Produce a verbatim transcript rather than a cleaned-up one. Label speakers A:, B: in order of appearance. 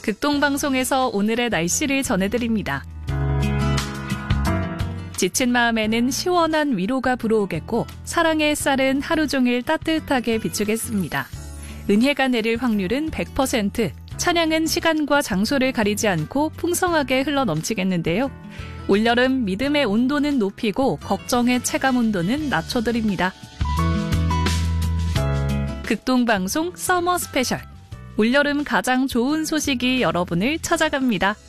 A: 극동방송에서 오늘의 날씨를 전해드립니다. 지친 마음에는 시원한 위로가 불어오겠고 사랑의 햇살은 하루 종일 따뜻하게 비추겠습니다. 은혜가 내릴 확률은 백 퍼센트, 찬양은 시간과 장소를 가리지 않고 풍성하게 흘러넘치겠는데요. 올여름 믿음의 온도는 높이고 걱정의 체감 온도는 낮춰드립니다. 극동방송 서머 스페셜. 올여름 가장 좋은 소식이 여러분을 찾아갑니다.